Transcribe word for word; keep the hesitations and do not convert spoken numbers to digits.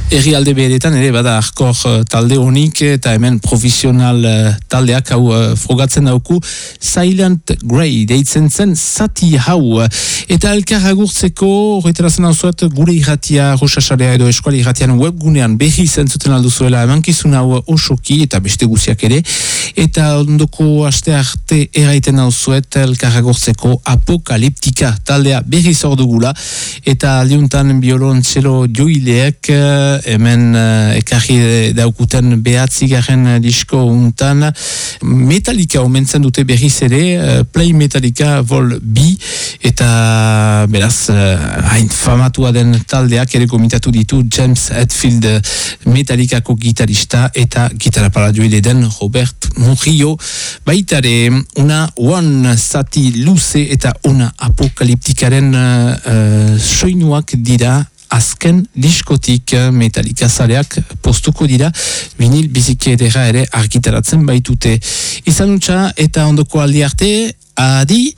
herrialde beretan ere bada arkor uh, talde honik eta hemen profesional uh, taldeak hau uh, frogatzen dauku Silent Grey deitzen zen zati hau eta elkar agurtzeko horretarazen hau zuet gure irratia Rosasarea edo eskuali irratian webgunean berri zentzuten alduzuela emankizun hau osoki eta beste guziak ere eta ondoko aste arte eraiten hau zuet elkar agurtzeko Apokaliptika taldea berri zordugula eta aldiuntan biolontxelo joileek hemen uh, ekarri daukuten behatzigarren disko untan Metallica omentzen dute berriz ere uh, Play Metallica Vol B eta beraz uh, hain famatua den taldeak ere komitatu ditu James Hetfield Metallicako gitarista eta gitarra para joile den Robert Murillo baitare una one zati luze eta una apokaliptikaren uh, uh, soinuak dira azken diskotik Metallica zaleak postuko dira vinil biziki edera ere argitaratzen baitute izan utxa eta ondoko aldi arte adi